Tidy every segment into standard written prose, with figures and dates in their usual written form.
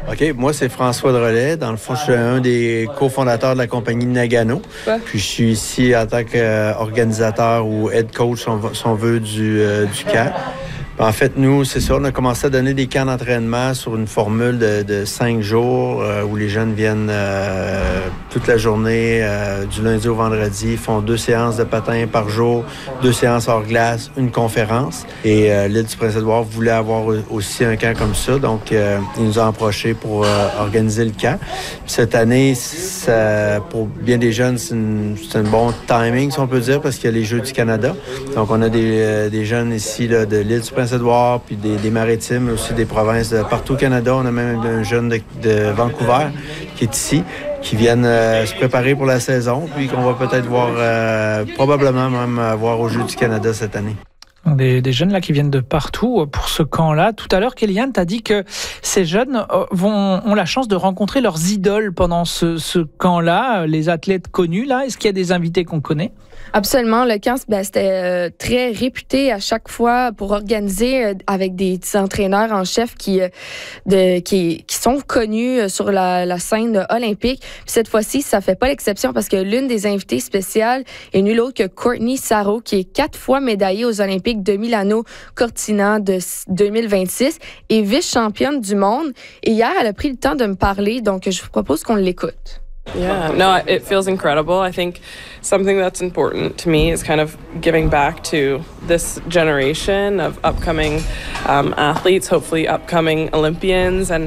OK, moi, c'est François Drolet. Dans le fond, je suis un des cofondateurs de la compagnie Nagano. Ouais. Puis, je suis ici en tant qu'organisateur ou head coach, si on veut, du camp. En fait, nous, c'est ça, on a commencé à donner des camps d'entraînement sur une formule de 5 jours où les jeunes viennent toute la journée, du lundi au vendredi, font 2 séances de patin par jour, 2 séances hors glace, une conférence. Et l'île du Prince-Édouard voulait avoir aussi un camp comme ça, donc il nous a approchés pour organiser le camp. Puis cette année, pour bien des jeunes, c'est un bon timing, si on peut dire, parce qu'il y a les Jeux du Canada. Donc, on a des jeunes ici là, de l'île du Prince-Édouard, puis des Maritimes, aussi des provinces de partout au Canada. On a même un jeune de Vancouver qui est ici, qui viennent se préparer pour la saison, puis qu'on va peut-être voir, probablement même voir aux Jeux du Canada cette année. Des jeunes là qui viennent de partout pour ce camp-là. Tout à l'heure, Kéliane, t'as dit que ces jeunes ont la chance de rencontrer leurs idoles pendant ce camp-là, les athlètes connus là. Est-ce qu'il y a des invités qu'on connaît? Absolument. Le camp, c'était très réputé à chaque fois pour organiser avec des entraîneurs en chef qui sont connus sur la scène olympique. Puis cette fois-ci, ça fait pas l'exception parce que l'une des invitées spéciales est nulle autre que Courtney Sarro, qui est 4 fois médaillée aux Olympiques de Milano Cortina de 2026 et vice-championne du monde. Et hier, elle a pris le temps de me parler, donc je vous propose qu'on l'écoute. Yeah, no, it feels incredible. I think something that's important to me is kind of giving back to this generation of upcoming athletes, hopefully upcoming Olympians. And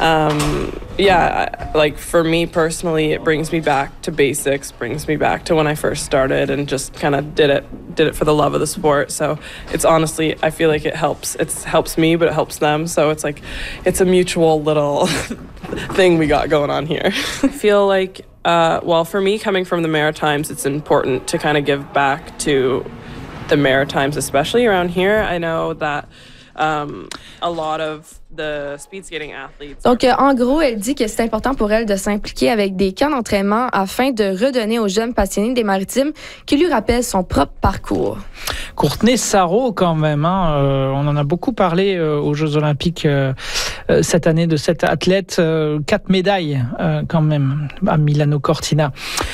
like for me personally, it brings me back to basics, brings me back to when I first started and just kind of did it for the love of the sport. So it's honestly, I feel like it helps me, but it helps them. So it's like, it's a mutual little thing we got going on here. I feel like, for me, coming from the Maritimes, it's important to kind of give back to the Maritimes, especially around here. I know that a lot of the speed skating athletes. Donc, en gros, elle dit que c'est important pour elle de s'impliquer avec des camps d'entraînement afin de redonner aux jeunes passionnés des Maritimes qui lui rappellent son propre parcours. Courtney Sarro, quand même, on en a beaucoup parlé aux Jeux Olympiques cette année de cette athlète. 4 médailles, quand même, à Milano Cortina.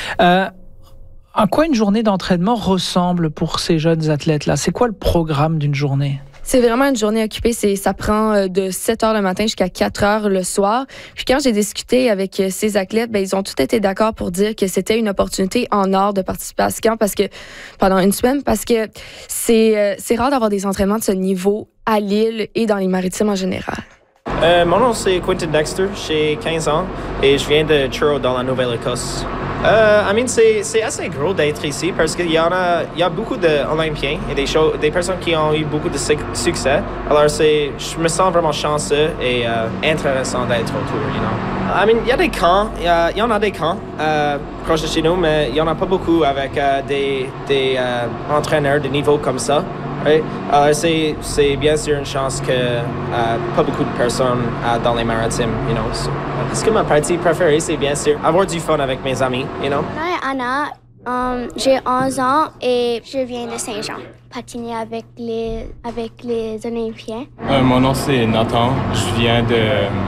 À quoi une journée d'entraînement ressemble pour ces jeunes athlètes-là? C'est quoi le programme d'une journée? C'est vraiment une journée occupée. Ça prend de 7 heures le matin jusqu'à 4 heures le soir. Puis quand j'ai discuté avec ces athlètes, ils ont tous été d'accord pour dire que c'était une opportunité en or de participer à ce camp pendant une semaine, parce que c'est rare d'avoir des entraînements de ce niveau à l'île et dans les Maritimes en général. Mon nom, c'est Quentin Dexter, j'ai 15 ans et je viens de Truro dans la Nouvelle-Écosse. C'est assez gros d'être ici parce qu'il y a beaucoup d'Olympiens et des personnes qui ont eu beaucoup de succès. Alors, je me sens vraiment chanceux et intéressant d'être autour, you know. Il y a des camps, il y en a des camps proches de chez nous, mais il n'y en a pas beaucoup avec des entraîneurs de niveau comme ça. Oui. Alors, c'est bien sûr une chance que pas beaucoup de personnes dans les Maritimes, you know. Est-ce que ma partie préférée, c'est bien sûr avoir du fun avec mes amis, you know? Moi, Anna, j'ai 11 ans et je viens de Saint-Jean, patiner avec les Olympiens. Mon nom, c'est Nathan. Je viens de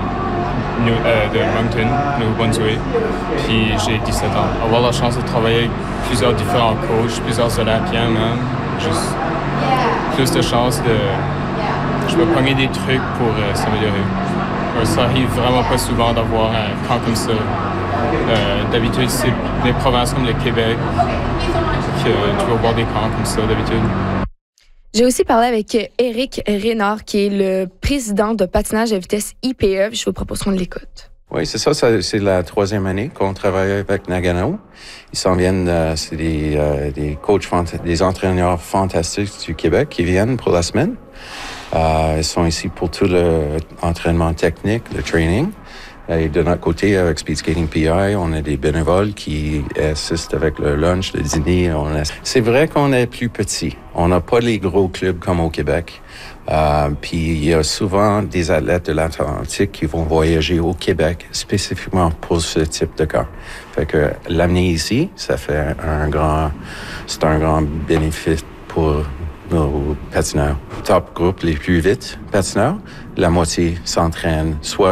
Moncton, Nouveau-Brunswick, puis j'ai 17 ans. Avoir la chance de travailler avec plusieurs différents coachs, plusieurs Olympiens même, juste plus de chance je peux prendre des trucs pour s'améliorer. Ça arrive vraiment pas souvent d'avoir un camp comme ça. D'habitude, c'est des provinces comme le Québec que tu vas voir des camps comme ça d'habitude. J'ai aussi parlé avec Éric Rénard, qui est le président de patinage à vitesse IPE. Je vous propose qu'on l'écoute. Oui, c'est ça. C'est la 3e année qu'on travaille avec Nagano. Ils s'en viennent, c'est des coachs, des entraîneurs fantastiques du Québec qui viennent pour la semaine. Ils sont ici pour tout l'entraînement technique, le training. Et de notre côté, avec Speed Skating PI, on a des bénévoles qui assistent avec le lunch, le dîner. C'est vrai qu'on est plus petit. On n'a pas les gros clubs comme au Québec. Puis il y a souvent des athlètes de l'Atlantique qui vont voyager au Québec spécifiquement pour ce type de cas. Fait que l'amener ici, ça fait c'est un grand bénéfice pour nos patineurs. Top groupe les plus vite patineurs, la moitié s'entraîne soit